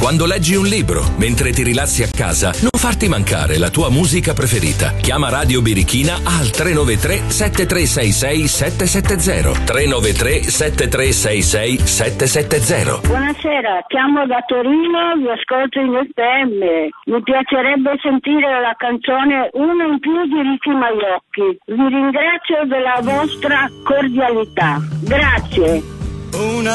quando leggi un libro, mentre ti rilassi a casa, non farti mancare la tua musica preferita. Chiama Radio Birichina al 393 7366 770. 393 7366 770. Buonasera, chiamo da Torino, vi ascolto in FM. Mi piacerebbe sentire la canzone Uno in più di Ricky Maiocchi. Vi ringrazio della vostra cordialità. Grazie.